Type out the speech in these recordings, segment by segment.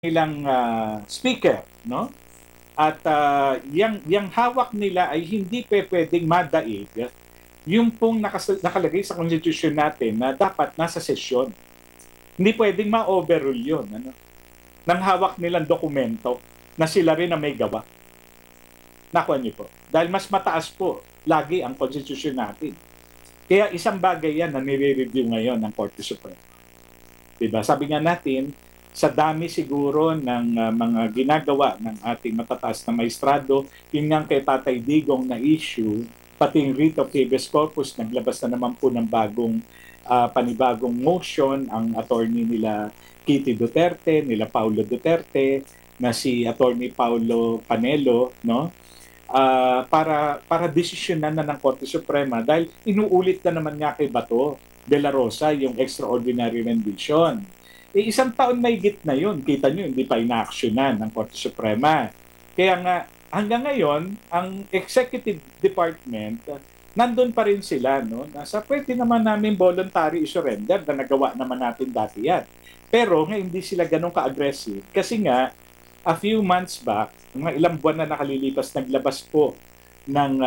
nilang speaker, no? At yang hawak nila ay hindi pwedeng madaig yung pong nakalagay sa konstitusyon natin na dapat nasa sesyon. Hindi pwedeng ma-overrule yun. Ano? Nang hawak nilang dokumento na sila rin na may gawa. Nakuha niyo po. Dahil mas mataas po lagi ang konstitusyon natin. Kaya isang bagay yan na nire-review ngayon ng Korte Suprema. Diba? Sabi nga natin, sa dami siguro ng mga ginagawa ng ating matataas na maestrado, yun nga kay Tatay Digong na issue, pati yung writ of habeas corpus, naglabas na naman po ng panibagong motion ang attorney nila Kitty Duterte, nila Paulo Duterte, na si attorney Paulo Panelo, no? Para desisyonan na ng Korte Suprema dahil inuulit na naman nga kay Bato de la Rosa yung extraordinary rendition. Isang taon may na yun. Kita nyo, hindi pa ina-actionan ng Korte Suprema. Kaya nga, hanggang ngayon, ang Executive Department, nandun pa rin sila. No? Nasa pwede naman namin voluntary surrender na nagawa naman natin dati yan. Pero nga hindi sila ganun ka-aggressive. Kasi nga, a few months back, mga ilang buwan na nakalilipas, naglabas po ng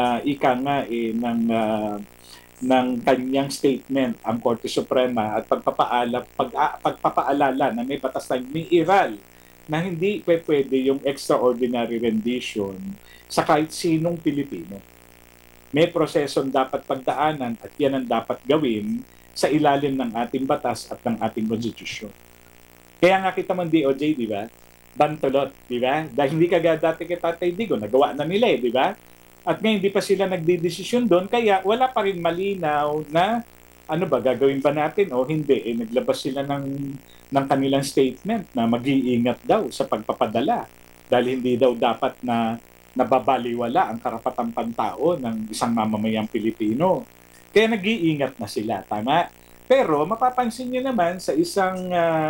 ng kanyang statement ang Korte Suprema at pagpapaalala na may batas na umiiral na hindi pwede yung extraordinary rendition sa kahit sinong Pilipino. May prosesong dapat pagdaanan at yan ang dapat gawin sa ilalim ng ating batas at ng ating konstitusyon. Kaya nga kita man DOJ, di ba? Bantulot, di ba? Dahil hindi kagad dati kay Tatay Digo, nagawa na nila di ba? At ngayon hindi pa sila nagdidesisyon doon, kaya wala pa rin malinaw na ano ba, gagawin ba natin o hindi. Naglabas sila ng kanilang statement na mag-iingat daw sa pagpapadala dahil hindi daw dapat na nababaliwala ang karapatang pantao ng isang mamamayang Pilipino. Kaya nag-iingat na sila, tama? Pero mapapansin niyo naman sa isang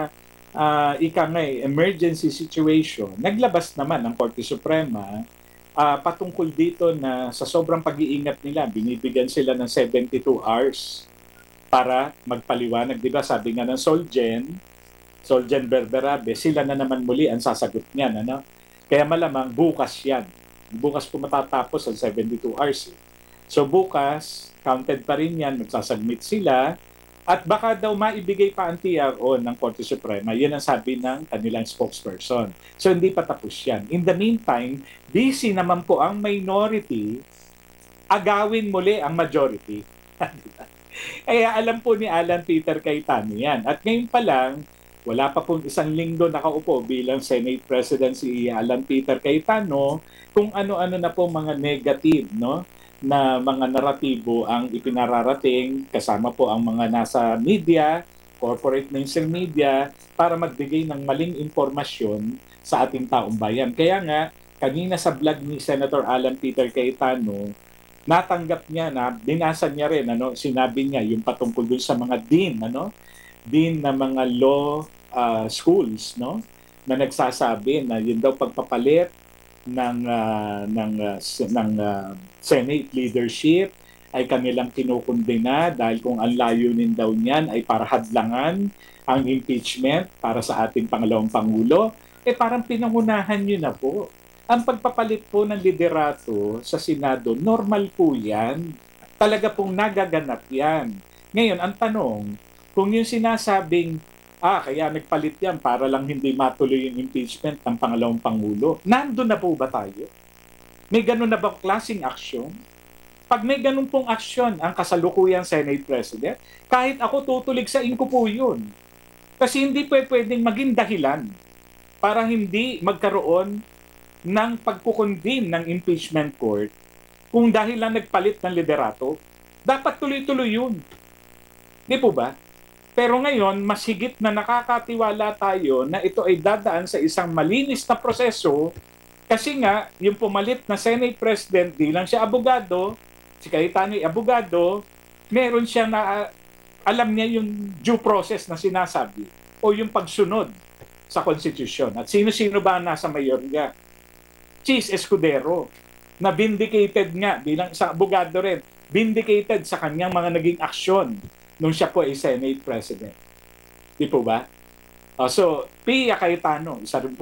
emergency situation, naglabas naman ng Korte Suprema patungkol dito na sa sobrang pag-iingat nila, binibigyan sila ng 72 hours para magpaliwanag. Di ba sabi nga ng Solgen Berberabe, sila na naman muli ang sasagot niyan. Ano? Kaya malamang bukas yan. Bukas po matatapos ang 72 hours. So bukas, counted pa rin yan, magsasubmit sila. At baka daw maibigay pa ang TRO ng Korte Suprema. Yan ang sabi ng kanilang spokesperson. So hindi pa tapos yan. In the meantime, busy naman po ang minority agawin muli ang majority. Kaya alam po ni Alan Peter Cayetano yan. At ngayon pa lang, wala pa pong isang linggo nakaupo bilang Senate President si Alan Peter Cayetano kung ano-ano na po mga negative, no? Na mga naratibo ang ipinararating kasama po ang mga nasa media, corporate mainstream media para magbigay ng maling impormasyon sa ating taong bayan. Kaya nga, kanina sa vlog ni Senator Alan Peter Cayetano, natanggap niya na, binasa niya rin, sinabi niya yung patungkol dun sa mga dean na mga law schools, na nagsasabi na yun daw pagpapalit ng Senate leadership ay kanilang kinukundina dahil kung ang layunin daw niyan ay para hadlangan ang impeachment para sa ating pangalawang Pangulo, parang pinangunahan nyo na po. Ang pagpapalit po ng liderato sa Senado, normal po yan. Talaga pong nagaganap yan. Ngayon, ang tanong, kung yung sinasabing kaya nagpalit yan para lang hindi matuloy yung impeachment ng pangalawang Pangulo. Nandun na po ba tayo? May ganun na ba klaseng aksyon? Pag may ganun pong aksyon ang kasalukuyang Senate President, kahit ako tutulig sa inko po yun. Kasi hindi pwedeng maging dahilan para hindi magkaroon ng pagkukundin ng impeachment court kung dahil lang nagpalit ng liderato. Dapat tuloy-tuloy yun. Di po ba? Pero ngayon, mas higit na nakakatiwala tayo na ito ay dadaan sa isang malinis na proseso kasi nga, yung pumalit na Senate President, di lang siya abogado, si Cayetano ay abogado, meron siya na alam niya yung due process na sinasabi o yung pagsunod sa Constitution. At sino-sino ba nasa mayorya? Chis Escudero, na vindicated nga bilang isang abogado rin, vindicated sa kanyang mga naging aksyon nung siya po ay Senate President. Di po ba? So, Pia Cayetano, isa rin po